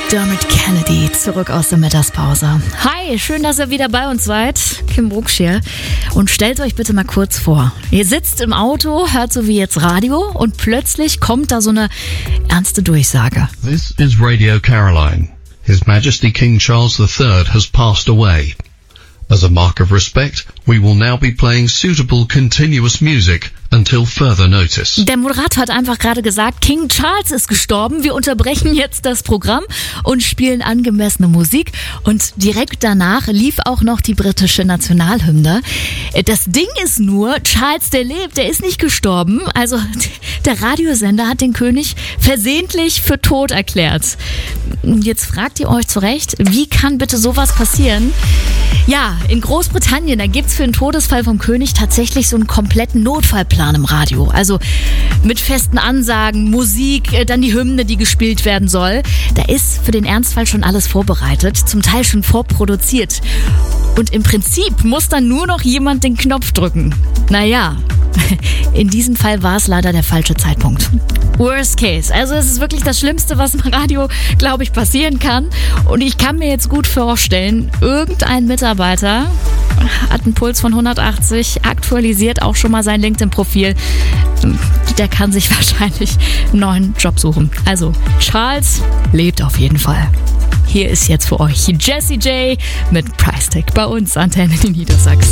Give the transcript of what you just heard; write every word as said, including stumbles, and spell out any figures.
Dermot Kennedy, zurück aus der Mittagspause. Hi, schön, dass ihr wieder bei uns seid. Kim Brooks hier. Und stellt euch bitte mal kurz vor. Ihr sitzt im Auto, hört so wie jetzt Radio und plötzlich kommt da so eine ernste Durchsage. This is Radio Caroline. His Majesty King Charles the Third has passed away. As a mark of respect, we will now be playing suitable continuous music until further notice. Der Moderator hat einfach gerade gesagt, King Charles ist gestorben. Wir unterbrechen jetzt das Programm und spielen angemessene Musik. Und direkt danach lief auch noch die britische Nationalhymne. Das Ding ist nur, Charles, der lebt, der ist nicht gestorben. Also der Radiosender hat den König versehentlich für tot erklärt. Jetzt fragt ihr euch zurecht, wie kann bitte sowas passieren? Ja, in Großbritannien, da gibt's für den Todesfall vom König tatsächlich so einen kompletten Notfallplan im Radio. Also mit festen Ansagen, Musik, dann die Hymne, die gespielt werden soll. Da ist für den Ernstfall schon alles vorbereitet, zum Teil schon vorproduziert. Und im Prinzip muss dann nur noch jemand den Knopf drücken. Naja, in diesem Fall war es leider der falsche Zeitpunkt. Worst case. Also es ist wirklich das Schlimmste, was im Radio, glaube ich, passieren kann. Und ich kann mir jetzt gut vorstellen, irgendein Mitarbeiter hat einen Puls von hundertachtzig, aktualisiert auch schon mal sein LinkedIn-Profil. Der kann sich wahrscheinlich einen neuen Job suchen. Also Charles lebt auf jeden Fall. Hier ist jetzt für euch Jessie J mit Price Tag bei uns, Antenne in Niedersachsen.